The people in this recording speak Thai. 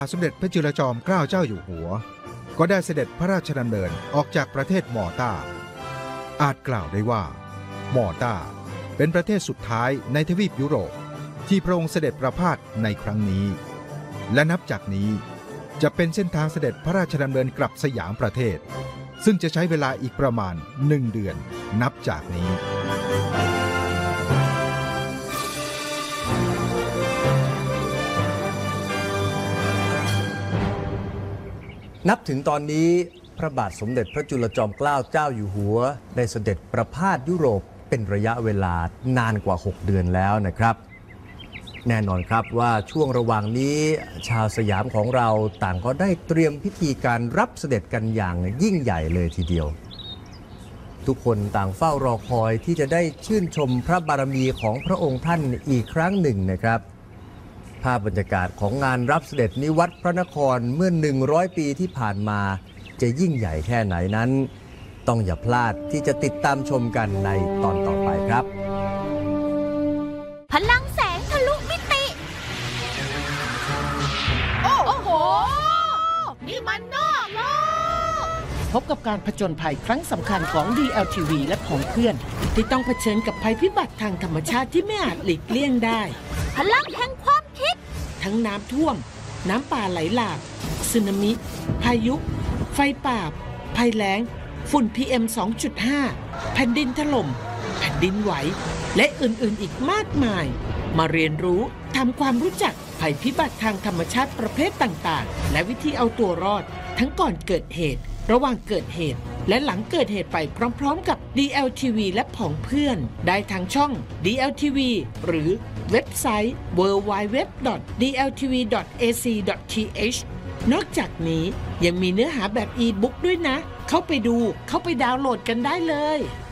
สมเด็จพระจุลจอมเกล้าเจ้าอยู่หัวก็ได้เสด็จพระราชดำเนินออกจากประเทศมอลตาอาจกล่าวได้ว่ามอลตาเป็นประเทศสุดท้ายในทวีปยุโรปที่พระองค์เสด็จประพาสในครั้งนี้และนับจากนี้จะเป็นเส้นทางเสด็จพระราชดำเนินกลับสยามประเทศซึ่งจะใช้เวลาอีกประมาณ1 เดือนนับจากนี้นับถึงตอนนี้พระบาทสมเด็จพระจุลจอมเกล้าเจ้าอยู่หัวได้เสด็จประพาสยุโรปเป็นระยะเวลานานกว่า6 เดือนแล้วนะครับแน่นอนครับว่าช่วงระหว่างนี้ชาวสยามของเราต่างก็ได้เตรียมพิธีการรับเสด็จกันอย่างยิ่งใหญ่เลยทีเดียวทุกคนต่างเฝ้ารอคอยที่จะได้ชื่นชมพระบารมีของพระองค์ท่านอีกครั้งหนึ่งนะครับภาพบรรยากาศของงานรับเสด็จนิวัตรพระนครเมื่อ100 ปีที่ผ่านมาจะยิ่งใหญ่แค่ไหนนั้นต้องอย่าพลาดที่จะติดตามชมกันในตอนต่อไปครับพลังแสงทะลุมิติโอ้โหนี่มันนอกโลกพบกับการผจญภัยครั้งสำคัญของ DLTV และของเพื่อนที่ต้องเผชิญกับภัยพิบัติทางธรรมชาติที่ไม่อาจหลีกเลี่ยงได้พลังแห่งความคิดทั้งน้ำท่วมน้ำป่าไหลหลากสึนามิพายุไฟป่าภัยแล้งฝุ่น PM 2.5 แผ่นดินถล่มแผ่นดินไหวและอื่นๆอีกมากมายมาเรียนรู้ทำความรู้จักภัยพิบัติทางธรรมชาติประเภทต่างๆและวิธีเอาตัวรอดทั้งก่อนเกิดเหตุระหว่างเกิดเหตุและหลังเกิดเหตุไปพร้อมๆกับ DLTV และผองเพื่อนได้ทางช่อง DLTV หรือเว็บไซต์ www.dltv.ac.th นอกจากนี้ยังมีเนื้อหาแบบอีบุ๊กด้วยนะเข้าไปดูเข้าไปดาวน์โหลดกันได้เลย